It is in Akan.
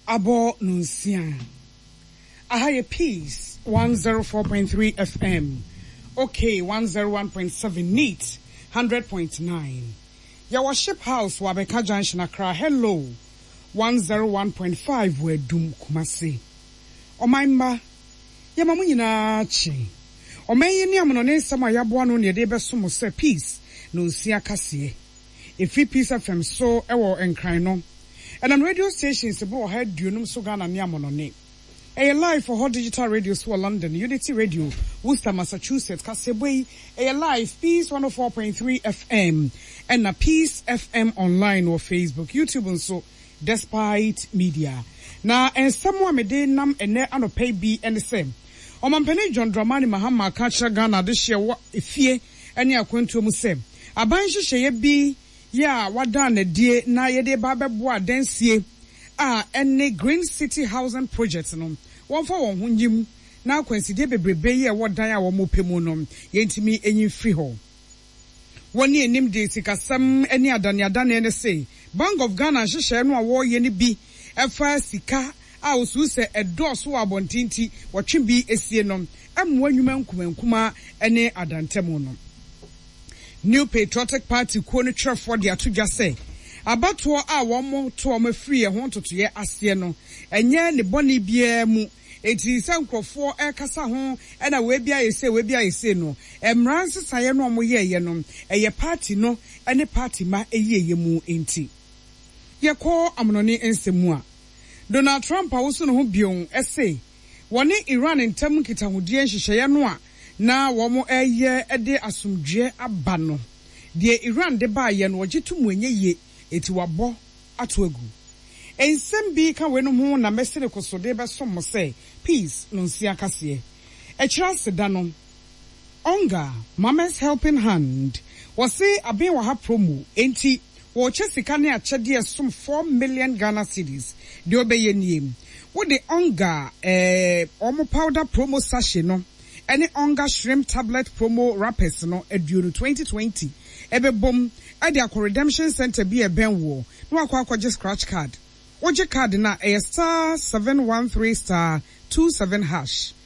Abo Nunsia. Ahaya Peace 104.3 FM. Okay, 101.7 NEAT 100.9. Ya worship house Wabeka Junction Accra. Hello 101.5 we Dum Kumasi. Omaimba ya mamu nyina chi. Omenye ni amonone sama ya boano ne de beso se peace Nunsia kasie. If Peace FM so ewo enkran no. And on radio stations about head dunum so Ghana niamonone. A live for hot digital radio so London, Unity Radio, Worcester, Massachusetts, Kasebwe, a live Peace 104.3 FM and a Peace FM online or Facebook, YouTube and so despite media. Now and someone me de nam and ne ano pay be and the same. O mampene John Dramani Mahama Kacha Ghana this year what ifie any akwentu mu sem. Abanshi sheye bi ya wadane die na yede babe boa densie ene Green City Housing Project no won fa won hunyim na kwanside bebrebe ye wodan a wo mopemu no yentimi enyi free ho woni enim de sikasam ene adane ne say Bank of Ghana hyehyɛ no a wo ye ne bi efa sika a osu se edoso abontinti wotwe bi esie no amwa nwuma nkumankuma ene adantemu no. New Patriotic Party Kone Treford ya to just say abato a womo to o free e ho totoye ase no enye ne boni bia mu eti sankrofo e kasa ho e na we bia yese no emran sesaye no mo ye no eye party no ene party ma eyeye mu enti ye ko amnoni ensemu a Donald Trump a wo so no ho bion e say woni Iran ntam kitahudie nhyehyeye no a na womo eye ede asumdwe aba no de Iran de ba ye no ogitu mu enye ye eti wabo atoagu ensem bi ka we no ho na mesere kosode be som say peace no nsia kase e kira seda no onga Mama's Helping Hand was say abin wa ha promo enti wo chesika ne akyede som 4 million Ghana cedis de obeye niem wo de onga omo powder promo sachet no any onga shrimp tablet promo wrappers no eduno 2020 ebe bom ade akọ redemption center bi e benwo no akọ scratch card oje card na a *713*27#.